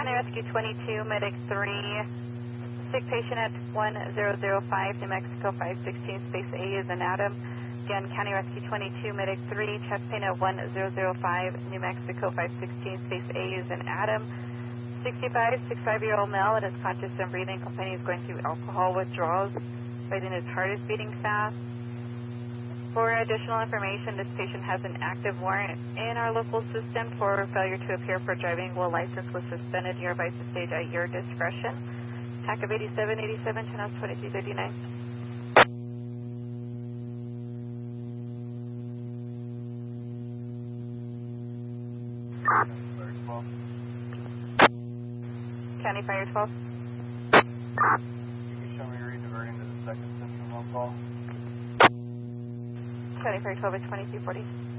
County Rescue 22, Medic 3, sick patient at 1005, New Mexico 516, space A is an Adam. Again, County Rescue 22, Medic 3, chest pain at 1005, New Mexico 516, space A is an Adam. 65-year-old male that is conscious and breathing, complaining he's going through alcohol withdrawals, finding his heart is beating fast. For additional information, this patient has an active warrant in our local system for failure to appear for driving while license was suspended. Your advice to stage at your discretion. TAC of 8787, 10 out 2339. County Fire 12. Can you show me you're diverting to the second system on call? County Fire 12 at 2340.